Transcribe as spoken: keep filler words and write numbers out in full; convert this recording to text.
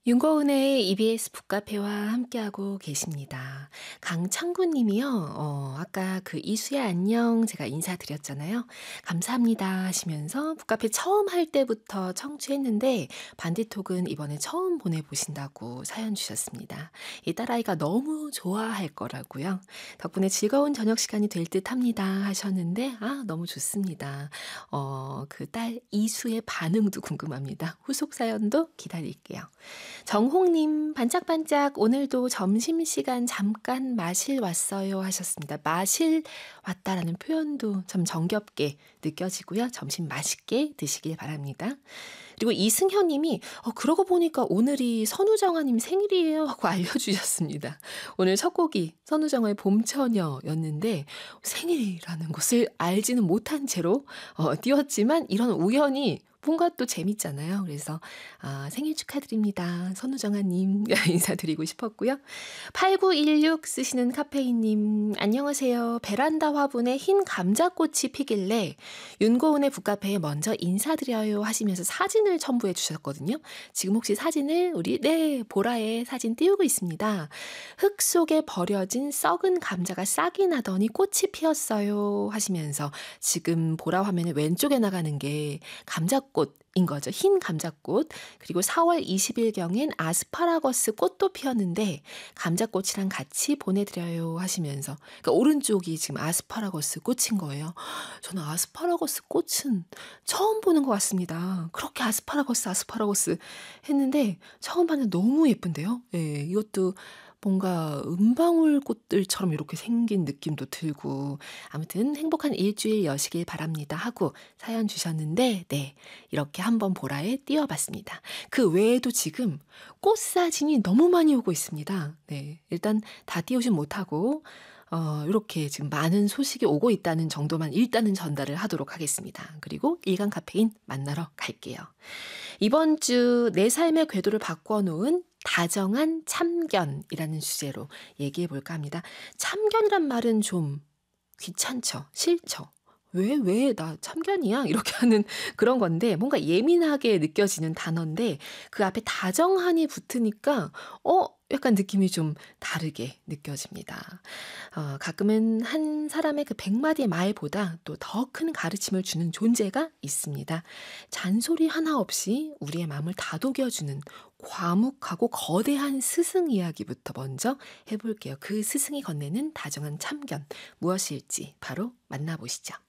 윤고은의 이비에스 북카페와 함께하고 계십니다. 강창구 님이요. 어 아까 그 "이수야 안녕." 제가 인사드렸잖아요. "감사합니다." 하시면서 북카페 처음 할 때부터 청취했는데 반디톡은 이번에 처음 보내 보신다고 사연 주셨습니다. 이 딸아이가 너무 좋아할 거라고요. "덕분에 즐거운 저녁 시간이 될 듯합니다." 하셨는데 아 너무 좋습니다. 어 그 딸 이수의 반응도 궁금합니다. 후속 사연도 기다릴게요. 정홍님, 반짝반짝 오늘도 점심시간 잠깐 마실 왔어요 하셨습니다. 마실 왔다라는 표현도 좀 정겹게 느껴지고요. 점심 맛있게 드시길 바랍니다. 그리고 이승현 님이 어, 그러고 보니까 오늘이 선우정아님 생일이에요 하고 알려주셨습니다. 오늘 첫 곡이 선우정아의 봄처녀였는데 생일이라는 것을 알지는 못한 채로 어, 띄웠지만 이런 우연이 뭔가 또 재밌잖아요. 그래서 아, 생일 축하드립니다. 선우정아님 인사드리고 싶었고요. 팔구일육 쓰시는 카페인님 안녕하세요. 베란다 화분에 흰 감자꽃이 피길래 윤고은의 북카페에 먼저 인사드려요 하시면서 사진을 첨부해 주셨거든요. 지금 혹시 사진을 우리 네 보라에 사진 띄우고 있습니다. 흙 속에 버려진 썩은 감자가 싹이 나더니 꽃이 피었어요 하시면서 지금 보라 화면에 왼쪽에 나가는 게 감자꽃 인 거죠. 흰 감자꽃. 그리고 사월 이십일경엔 아스파라거스 꽃도 피었는데 감자꽃이랑 같이 보내드려요 하시면서 그러니까 오른쪽이 지금 아스파라거스 꽃인 거예요. 저는 아스파라거스 꽃은 처음 보는 것 같습니다. 그렇게 아스파라거스 아스파라거스 했는데 처음 봤는데 너무 예쁜데요. 예, 이것도 뭔가 은방울 꽃들처럼 이렇게 생긴 느낌도 들고 아무튼 행복한 일주일 여시길 바랍니다 하고 사연 주셨는데 네 이렇게 한번 보라에 띄워봤습니다. 그 외에도 지금 꽃 사진이 너무 많이 오고 있습니다. 네 일단 다 띄우진 못하고 어, 이렇게 지금 많은 소식이 오고 있다는 정도만 일단은 전달을 하도록 하겠습니다. 그리고 일간 카페인 만나러 갈게요. 이번 주 내 삶의 궤도를 바꿔놓은 다정한 참견이라는 주제로 얘기해 볼까 합니다. 참견이란 말은 좀 귀찮죠? 싫죠? 왜, 왜, 나 참견이야? 이렇게 하는 그런 건데, 뭔가 예민하게 느껴지는 단어인데, 그 앞에 다정한이 붙으니까, 어, 약간 느낌이 좀 다르게 느껴집니다. 어, 가끔은 한 사람의 그 백마디의 말보다 또 더 큰 가르침을 주는 존재가 있습니다. 잔소리 하나 없이 우리의 마음을 다독여주는 과묵하고 거대한 스승 이야기부터 먼저 해볼게요. 그 스승이 건네는 다정한 참견, 무엇일지 바로 만나보시죠.